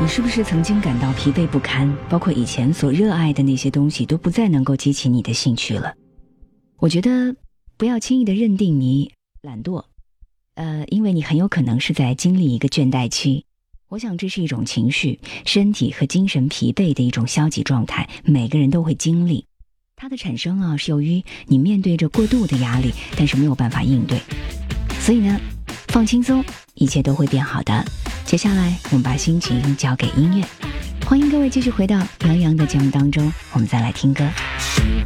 你是不是曾经感到疲惫不堪，包括以前所热爱的那些东西都不再能够激起你的兴趣了？我觉得不要轻易的认定你懒惰，因为你很有可能是在经历一个倦怠期。我想这是一种情绪，身体和精神疲惫的一种消极状态，每个人都会经历。它的产生是由于你面对着过度的压力，但是没有办法应对。所以呢，放轻松，一切都会变好的。接下来我们把心情交给音乐，欢迎各位继续回到杨洋的节目当中，我们再来听歌。